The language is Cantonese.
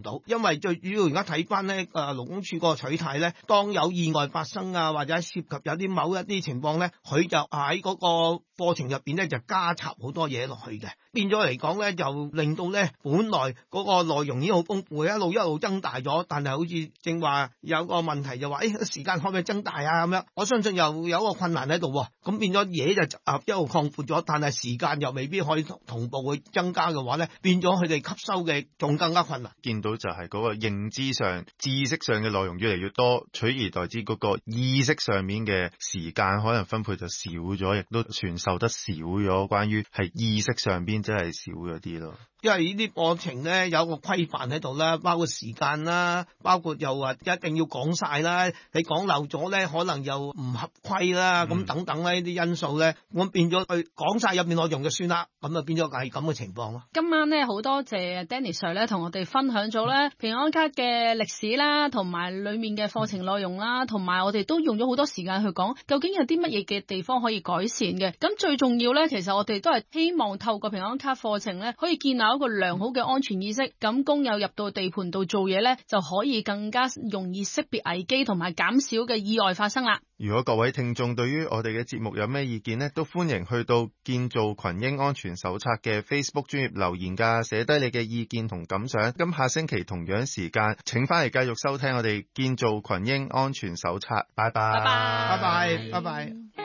唔到，因為最主要而家睇翻咧勞工處個取態咧，當有意外發生啊，或者涉及有啲某一啲情況咧，佢就喺嗰個課程入邊咧就加插好多嘢落去嘅，變咗嚟講咧就令到咧本來嗰個內容已經好豐富，一路增大咗，但係好似正話有個問題就話，時間可唔可以增大啊咁樣？我相信又有一個困難喺度喎，咁變咗嘢就一路擴闊咗，但係時間又未必可以同步去增加嘅話咧，變咗佢哋吸收嘅仲更加困難。 見到就係嗰個認知上、知識上嘅內容越嚟越多，取而代之嗰個意識上面嘅時間可能分配就少咗，亦都傳授得少咗。關於係意識上邊真係少咗啲咯。 因為呢啲課程咧有個規範喺度啦，包括時間啦，包括又話一定要講晒啦，你講漏咗咧可能又唔合規啦，咁等等呢啲因素咧，咁變咗佢講晒入面內容就算啦，咁啊變咗係咁嘅情況咯。 今晚咧好多謝 Danny Sir 咧同我哋分享咗咧平安卡嘅歷史啦，同埋裡面嘅課程內容啦，同埋我哋都用咗好多時間去講究竟有啲乜嘢嘅地方可以改善嘅。咁最重要咧，其實我哋都係希望透過平安卡課程咧，可以建立一個良好嘅安全意識，咁工友入到地盤度做嘢咧，就可以更加容易識別危機同埋減少嘅意外發生啦。 如果各位聽眾對於我哋嘅節目有咩意見呢，都歡迎去到建造群英安全手冊嘅 Facebook 專頁留言㗎，寫低你嘅意見同感想。咁下星期同樣時間請翻嚟繼續收聽我哋建造群英安全手冊。拜拜。 拜拜。拜拜。